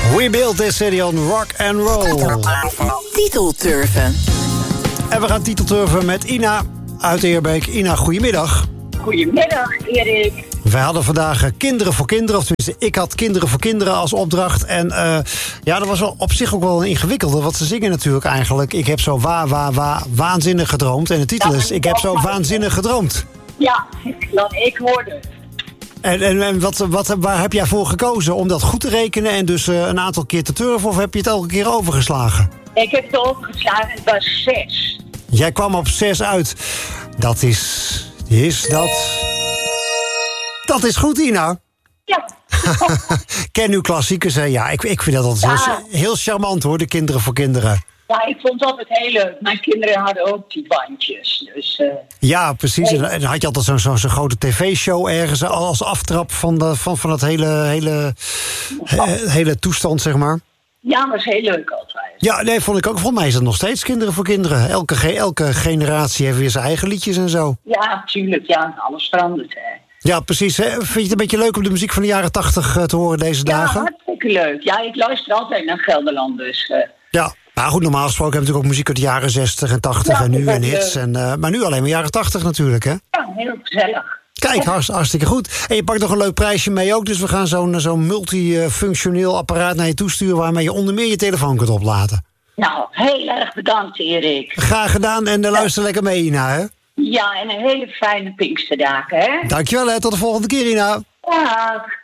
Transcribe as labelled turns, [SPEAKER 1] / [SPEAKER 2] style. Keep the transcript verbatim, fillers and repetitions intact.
[SPEAKER 1] We built this city on rock and roll.
[SPEAKER 2] Titelturven.
[SPEAKER 1] En we gaan titelturven met Ina uit Eerbeek. Ina, goedemiddag.
[SPEAKER 3] Goedemiddag, Erik.
[SPEAKER 1] Wij hadden vandaag uh, Kinderen voor Kinderen. Of tenminste, ik had Kinderen voor Kinderen als opdracht. En uh, ja, dat was wel op zich ook wel een ingewikkelde. Want ze zingen natuurlijk eigenlijk... Ik heb zo wa, wa, wa, waanzinnig gedroomd. En de titel is... Ik heb zo waanzinnig gedroomd.
[SPEAKER 3] Ja, dat ik hoorde het.
[SPEAKER 1] En, en, en wat, wat, waar heb jij voor gekozen? Om dat goed te rekenen en dus uh, een aantal keer te turven? Of heb je het elke keer overgeslagen?
[SPEAKER 3] Ik heb het overgeslagen, het was zes.
[SPEAKER 1] Jij kwam op zes uit. Dat is... Is dat... Dat is goed, Ina.
[SPEAKER 3] Ja.
[SPEAKER 1] Ken uw klassiekers, hè? Ja, ik, ik vind dat altijd
[SPEAKER 3] Ja.
[SPEAKER 1] heel, heel charmant, hoor, de Kinderen voor Kinderen.
[SPEAKER 3] Ja, ik vond het altijd heel leuk. Mijn kinderen hadden ook die bandjes. Dus, uh,
[SPEAKER 1] Ja, precies. En, en dan had je altijd zo'n zo, zo'n grote tv-show ergens als aftrap van, de, van, van het hele, hele, he- hele toestand, zeg maar.
[SPEAKER 3] ja, dat was heel leuk altijd.
[SPEAKER 1] Ja, nee, vond ik ook. Volgens mij is dat nog steeds Kinderen voor Kinderen. Elke, ge- elke generatie heeft weer zijn eigen liedjes en zo.
[SPEAKER 3] Ja, tuurlijk. Ja, alles verandert, hè.
[SPEAKER 1] Ja, precies. Hè? Vind je het een beetje leuk om de muziek van de jaren tachtig uh, te horen deze
[SPEAKER 3] Ja,
[SPEAKER 1] dagen?
[SPEAKER 3] hartstikke leuk. Ja, ik luister altijd naar Gelderland, dus... Uh,
[SPEAKER 1] Ja. Nou goed, normaal gesproken hebben we natuurlijk ook muziek uit de jaren zestig en tachtig
[SPEAKER 3] Ja,
[SPEAKER 1] en nu
[SPEAKER 3] dat
[SPEAKER 1] en
[SPEAKER 3] is,
[SPEAKER 1] hits.
[SPEAKER 3] uh,
[SPEAKER 1] En, uh, maar nu alleen maar jaren tachtig natuurlijk, hè?
[SPEAKER 3] ja, heel gezellig.
[SPEAKER 1] Kijk, hartst- hartstikke goed. En je pakt nog een leuk prijsje mee ook. Dus we gaan zo'n zo'n multifunctioneel apparaat naar je toesturen... waarmee je onder meer je telefoon kunt opladen.
[SPEAKER 3] Nou, heel erg bedankt, Erik.
[SPEAKER 1] Graag gedaan en uh, luister lekker mee, Ina, hè?
[SPEAKER 3] Ja, en een hele fijne Pinksterdagen, hè.
[SPEAKER 1] Dankjewel, hè. Tot de volgende keer, Ina.
[SPEAKER 3] Dag.